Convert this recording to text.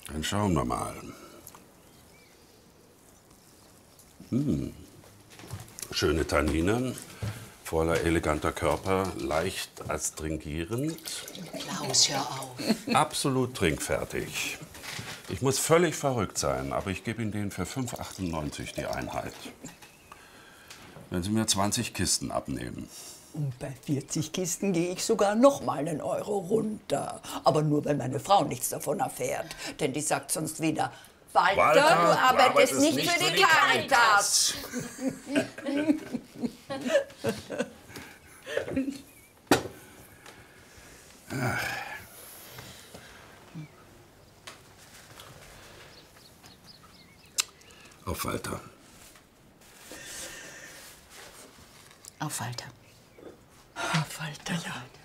Dann schauen wir mal. Schöne Tanninen, voller eleganter Körper, leicht astringierend. Klaus, hör auf. Absolut trinkfertig. Ich muss völlig verrückt sein, aber ich gebe Ihnen den für 5,98 die Einheit. Wenn Sie mir 20 Kisten abnehmen. Und bei 40 Kisten gehe ich sogar noch mal einen Euro runter. Aber nur, wenn meine Frau nichts davon erfährt. Denn die sagt sonst wieder, Walter, du arbeitest nicht für die Caritas. Auf Walter. Auf Walter. Walter, ja.